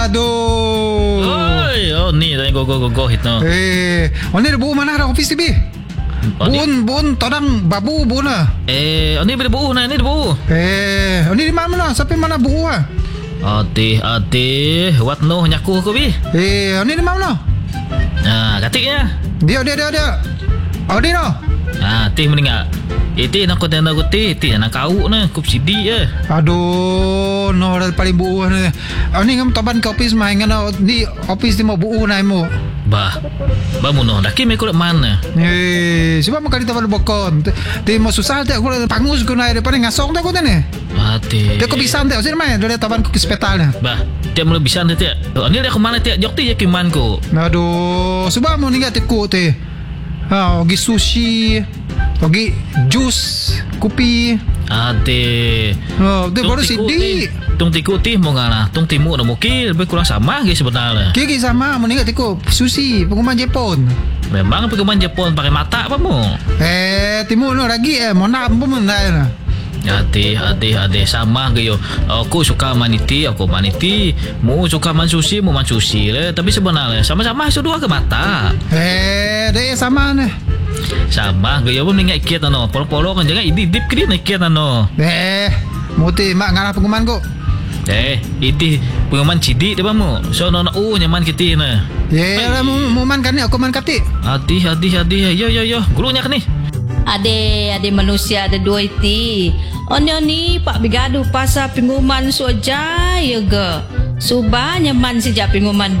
Aduh. Oi, oh ni tanya go hit no. Ni ada buku mana ada office TV? Bun, todang babu bun lah. Ni boleh buku ni ada buku. Ni di mana? Sampai mana buku ah? Ati, what no nyaku ko bi. Ni di mana? Katiknya. Dia. Oh, dia no. Ti meninggal. Ti nak kau tanda ti nak kau na kup sidi je. Aduh, no dah paling buku ni. Ni ngam taban ke office mai ngana di office di mau buku nai mo. Ba mu no dak me ko mana. Sebab makali taban bokon. Ti mau susah tak aku pangus ko nai depan ngasong tak ko ni. Ti. Dia ko bisa tak sini mai dah taban ko ke hospital na. Ba, dia mula bisa nanti. Ni dah ke mana ti? Jok ti je ke man ko. Aduh, sebab mau ningat ti ko ti. Pergi sushi, pergi jus, kopi. Ate. Dia baru sidi. Tung tiku ti mau ngana, tung timu no mungkin lebih kurang sama ke sebenarnya. Kiki sama, mau ningat tiku sushi, pengumuman Jepun. Memang pengumuman Jepun pakai mata apa mu? Timu no lagi mau nak pun mana? Ate sama ke yo. Aku suka maniti, aku maniti. Mu suka man sushi, mu man sushi le. Tapi sebenarnya sama-sama dua ke mata. Dia sama ni. Sama ke yo pun ingat ikat no. Polo-polo kan jangan idip ke dia ikat no. Muti mak ngarah pengumuman ko. Iti pengumuman cidi dia bamu. So nona nyaman kita na. Mu man kan ni aku man kati. Hati. Yo. Gurunya kan ni. Ade manusia ada dua iti. Oni pak bigadu pasal pengumuman so jaya ke. Subah nyaman sejak pengumuman